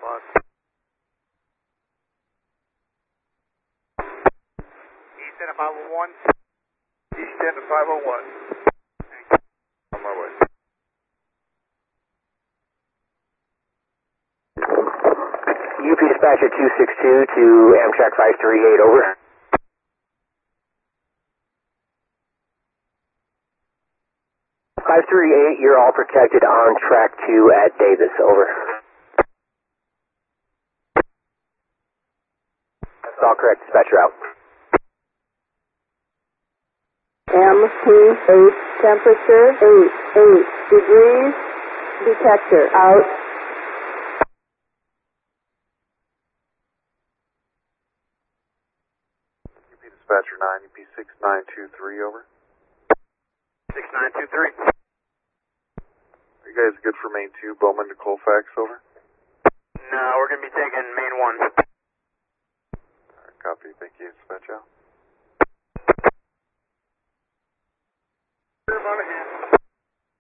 Lost. East end of 501. East end of 501. On my way. UP Dispatcher 262 to Amtrak 538, over. You're all protected on track 2 at Davis, over. That's all correct, dispatcher out. MT8, temperature 8 degrees, detector out. UP Dispatcher 9, UP 6923, over. 6923. Are you guys good for main 2, Bowman to Colfax, over? No, we're going to be taking main 1. Alright, copy. Thank you, dispatch out.